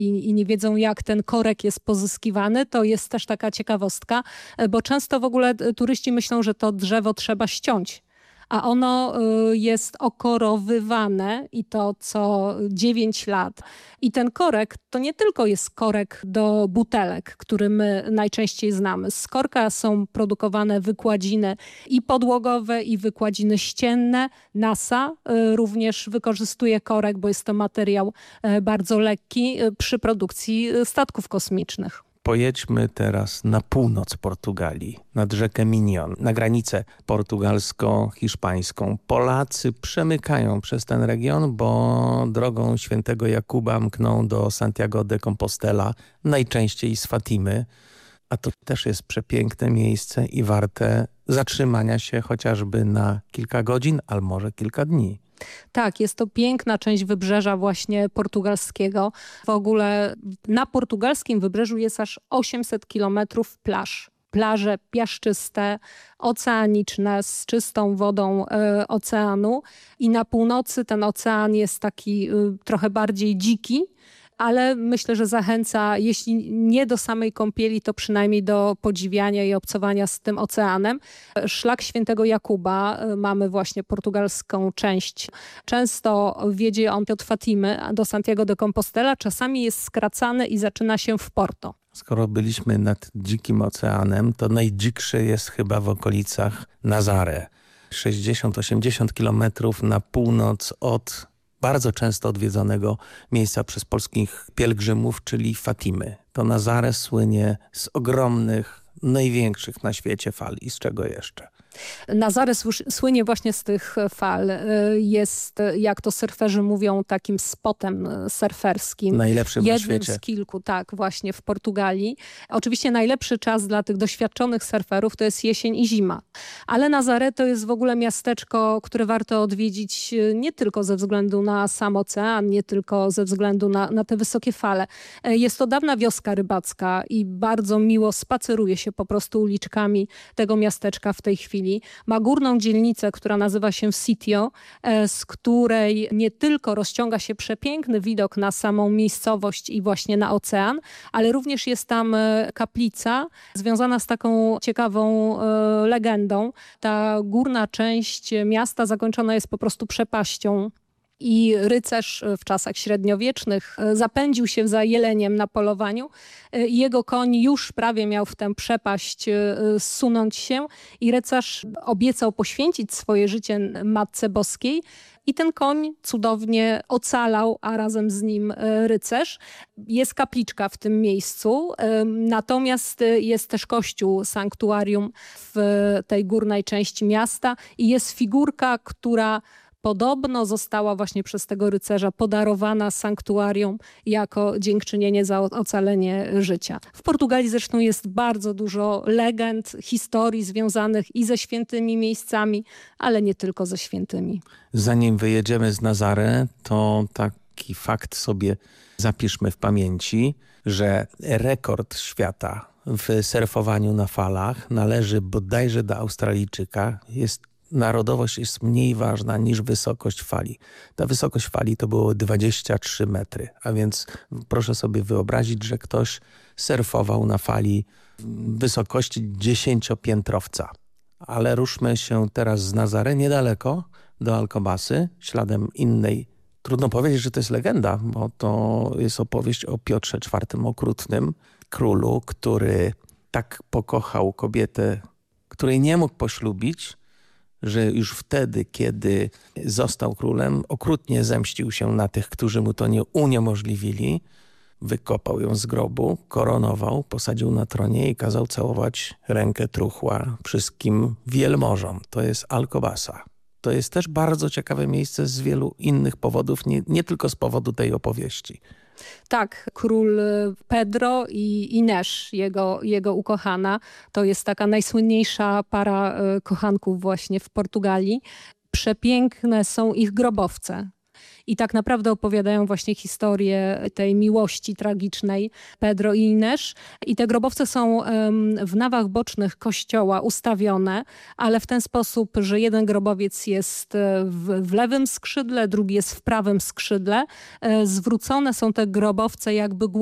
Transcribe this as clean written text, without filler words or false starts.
i nie wiedzą, jak ten korek jest pozyskiwany, to jest też taka ciekawostka, bo często w ogóle turyści myślą, że to drzewo trzeba ściąć. A ono jest okorowywane i to co 9 lat. I ten korek to nie tylko jest korek do butelek, który my najczęściej znamy. Z korka są produkowane wykładziny i podłogowe, i wykładziny ścienne. NASA również wykorzystuje korek, bo jest to materiał bardzo lekki przy produkcji statków kosmicznych. Pojedźmy teraz na północ Portugalii, nad rzekę Minion, na granicę portugalsko-hiszpańską. Polacy przemykają przez ten region, bo drogą świętego Jakuba mkną do Santiago de Compostela, najczęściej z Fatimy. A to też jest przepiękne miejsce i warte zatrzymania się chociażby na kilka godzin, albo może kilka dni. Tak, jest to piękna część wybrzeża właśnie portugalskiego. W ogóle na portugalskim wybrzeżu jest aż 800 kilometrów plaż. Plaże piaszczyste, oceaniczne, z czystą wodą oceanu. I na północy ten ocean jest taki trochę bardziej dziki, ale myślę, że zachęca, jeśli nie do samej kąpieli, to przynajmniej do podziwiania i obcowania z tym oceanem. Szlak Świętego Jakuba, mamy właśnie portugalską część. Często wiedzie on od Fatimy do Santiago de Compostela, czasami jest skracany i zaczyna się w Porto. Skoro byliśmy nad dzikim oceanem, to najdzikszy jest chyba w okolicach Nazare. 60-80 kilometrów na północ od bardzo często odwiedzanego miejsca przez polskich pielgrzymów, czyli Fatimy. To Nazare słynie z ogromnych, największych na świecie fal. I z czego jeszcze? Nazare słynie właśnie z tych fal. Jest, jak to surferzy mówią, takim spotem surferskim. Najlepszym na świecie. Jednym z kilku, tak, właśnie w Portugalii. Oczywiście najlepszy czas dla tych doświadczonych surferów to jest jesień i zima. Ale Nazare to jest w ogóle miasteczko, które warto odwiedzić nie tylko ze względu na sam ocean, nie tylko ze względu na te wysokie fale. Jest to dawna wioska rybacka i bardzo miło spaceruje się po prostu uliczkami tego miasteczka w tej chwili. Ma górną dzielnicę, która nazywa się Sitio, z której nie tylko rozciąga się przepiękny widok na samą miejscowość i właśnie na ocean, ale również jest tam kaplica związana z taką ciekawą legendą. Ta górna część miasta zakończona jest po prostu przepaścią. I rycerz w czasach średniowiecznych zapędził się za jeleniem na polowaniu. Jego koń już prawie miał w tę przepaść zsunąć się i rycerz obiecał poświęcić swoje życie Matce Boskiej. I ten koń cudownie ocalał, a razem z nim rycerz. Jest kapliczka w tym miejscu, natomiast jest też kościół, sanktuarium w tej górnej części miasta i jest figurka, która podobno została właśnie przez tego rycerza podarowana sanktuarium jako dziękczynienie za ocalenie życia. W Portugalii zresztą jest bardzo dużo legend, historii związanych i ze świętymi miejscami, ale nie tylko ze świętymi. Zanim wyjedziemy z Nazare, to taki fakt sobie zapiszmy w pamięci, że rekord świata w surfowaniu na falach należy bodajże do Australijczyka. Narodowość jest mniej ważna niż wysokość fali. Ta wysokość fali to było 23 metry, a więc proszę sobie wyobrazić, że ktoś surfował na fali wysokości 10-piętrowca. Ale ruszmy się teraz z Nazare niedaleko do Alcobasy, śladem innej. Trudno powiedzieć, że to jest legenda, bo to jest opowieść o Piotrze IV Okrutnym, królu, który tak pokochał kobietę, której nie mógł poślubić, że już wtedy, kiedy został królem, okrutnie zemścił się na tych, którzy mu to nie uniemożliwili. Wykopał ją z grobu, koronował, posadził na tronie i kazał całować rękę truchła wszystkim wielmożom. To jest Alcobasa. To jest też bardzo ciekawe miejsce z wielu innych powodów, nie tylko z powodu tej opowieści. Tak, król Pedro i Inés, jego ukochana, to jest taka najsłynniejsza para kochanków właśnie w Portugalii. Przepiękne są ich grobowce. i tak naprawdę opowiadają właśnie historię tej miłości tragicznej Pedro i Inés. I te grobowce są w nawach bocznych kościoła ustawione, ale w ten sposób, że jeden grobowiec jest w lewym skrzydle, drugi jest w prawym skrzydle. Zwrócone są te grobowce jakby